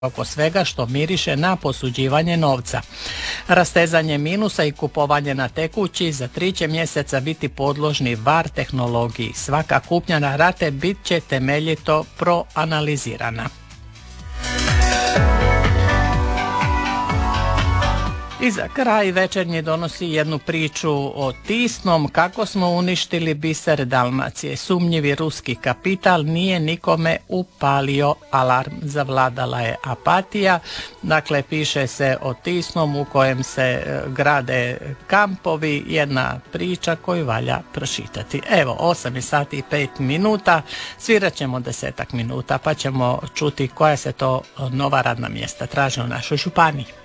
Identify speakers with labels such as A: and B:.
A: oko svega što miriše na posuđivanje novca. Rastezanje minusa i kupovanje na tekući za 3 će mjeseca biti podložni VAR tehnologiji. Svaka kupnja na rate bit će temeljito proanalizirana. I za kraj Večernji donosi jednu priču o Tisnom, kako smo uništili biser Dalmacije. Sumnjivi ruski kapital nije nikome upalio alarm, zavladala je apatija. Dakle, piše se o Tisnom u kojem se grade kampovi, jedna priča koju valja pročitati. Evo, 8 sati i 5 minuta, svirat ćemo 10 minuta pa ćemo čuti koja se to nova radna mjesta traže u našoj županiji.